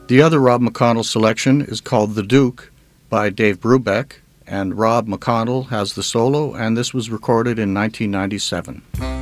The other Rob McConnell selection is called The Duke by Dave Brubeck, and Rob McConnell has the solo, and this was recorded in 1997.